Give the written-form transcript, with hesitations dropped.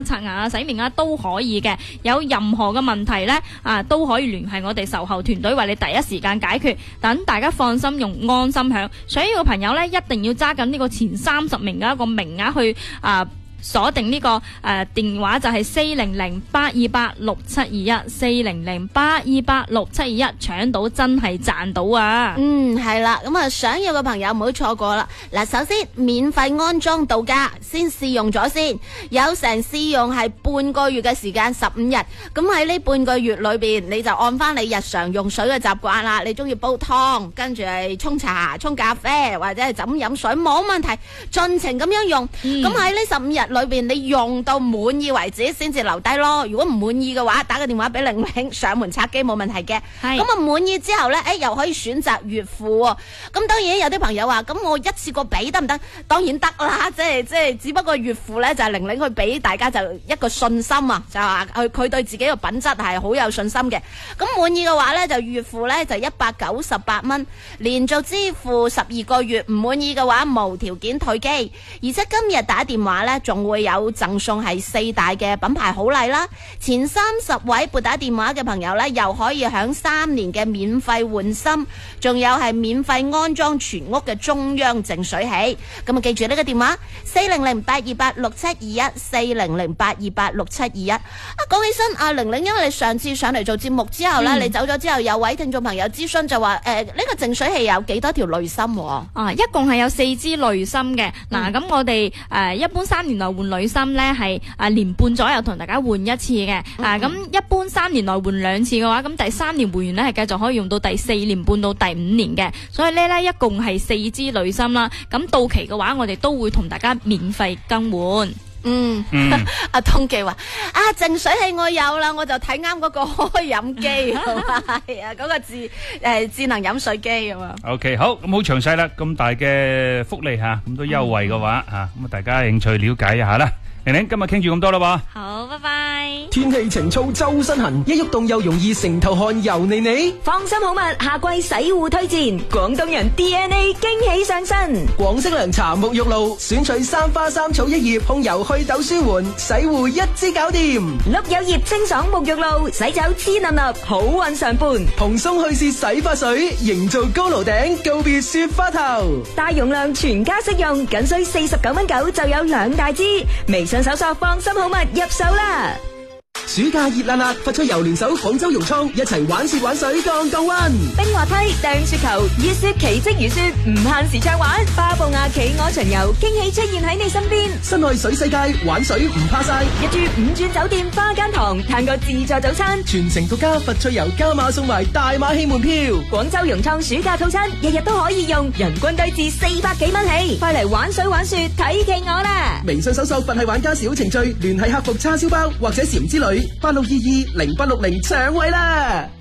刷牙、洗面都可以嘅。有任何嘅問題呢，都可以聯繫我哋售後團隊為你第一時間解決，等大家放心用安心響。想要嘅朋友呢，一定要揸緊呢個前30名嘅一個名額去鎖定呢個電話，就係400-828-6721，400-828-6721，搶到真係賺到啊！ 係啦，咁想要嘅朋友唔好錯過啦。嗱，首先免費安裝到家，先試用咗先，有成試用係半個月嘅時間，15日。咁喺呢半個月裏邊，你就按翻你日常用水嘅習慣啦。你中意煲湯，跟住係沖茶、沖咖啡，或者係就咁飲水，冇問題，盡情咁樣用。咁喺呢15日裏邊，你用到滿意為止先至留低咯。如果唔滿意嘅話，打個電話俾玲玲上門拆機冇問題嘅。咁啊滿意之後呢，又可以選擇月付喎。咁當然有啲朋友話，咁我一次過俾得唔得？當然得啦，即係只不過月付呢，就係玲玲去俾大家就一個信心啊，就話佢對自己嘅品質係好有信心嘅。咁滿意嘅話呢，就月付呢，就198蚊，連續支付12個月。唔滿意嘅話無條件退機，而且今日打電話呢，仲會有贈送係4大嘅品牌好禮啦。前30位撥打電話嘅朋友呢，又可以享3年嘅免費換芯，仲有係免費安裝全屋嘅中央淨水器。咁啊記住呢個電話400-828-6721，400-828-6721。講起身阿玲玲，因為你上次上嚟做節目之後呢，你走咗之後，有位聽眾朋友諮詢就話呢個淨水器有幾多條濾芯？ 一共係有4支濾芯嘅。嗱，咁我哋一般3年內換濾芯呢，係年半左右同大家換一次嘅。咁一般3年內換2次嘅話，咁第3年換完呢，係繼續可以用到第4年半到第5年嘅。所以呢，一共係4支濾芯啦。咁到期嘅話，我哋都會同大家免費更換。 阿通記話淨水器我有啦，我就睇啱嗰個開飲機，係啊，嗰個智能飲水機咁啊。 OK， 好，咁好詳細啦，咁大嘅福利吓，咁多優惠嘅話吓，咁大家興趣了解一下啦。玲玲，今日傾住咁多啦噃。 好，拜拜。 天氣晴燥周身痕，一喐動又容易成頭汗油膩膩。 放心好物，夏季洗護推薦，廣東人 DNA 驚喜上身。 廣式涼茶沐浴露，選取三花三草一葉，控油去痘舒緩，洗護一支搞掂。 碌柚葉清爽沐浴露，洗走黐粒粒，好運常伴。 蓬鬆去屑洗髮水，營造高樓頂，告別雪花頭。 大容量全家適用，僅需49.9蚊就有2大支。微信搜索放心好物入手啦。 暑假熱辣辣，發出遊聯手廣州融創，一齊玩雪玩水降降溫。 冰滑梯、掟雪球、熱雪奇蹟如雪，唔限時暢玩。巴布亞企鵝巡遊，驚喜出現喺你身邊。 室內水世界，玩水唔怕晒。 一住5鑽酒店花間堂，嘆個自助早餐。 全程獨家佛趣遊加碼送埋大馬戲門票。 廣州融創暑假套餐，日日都可以用，人均低至400幾蚊起。快嚟玩水玩雪，睇企鵝啦！ 微信搜索佛系玩家小程序，聯繫客服叉燒包或者禪之旅。86220860搶位啦！